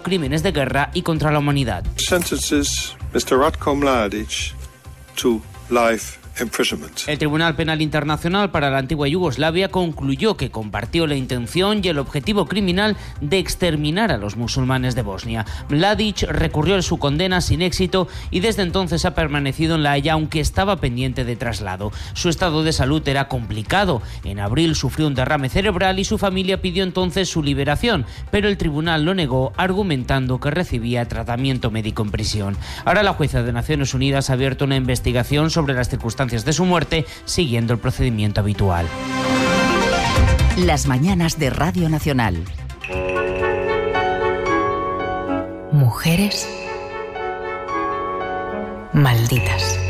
crímenes de guerra y contra la humanidad. Sentences Mr. Ratko Mladic to life imprisonment. El Tribunal Penal Internacional para la antigua Yugoslavia concluyó que compartió la intención y el objetivo criminal de exterminar a los musulmanes de Bosnia. Mladic recurrió a su condena sin éxito y desde entonces ha permanecido en La Haya, aunque estaba pendiente de traslado. Su estado de salud era complicado. En abril sufrió un derrame cerebral y su familia pidió entonces su liberación, pero el tribunal lo negó, argumentando que recibía tratamiento médico en prisión. Ahora la jueza de Naciones Unidas ha abierto una investigación sobre las circunstancias de su muerte, siguiendo el procedimiento habitual. Las mañanas de Radio Nacional. Mujeres malditas.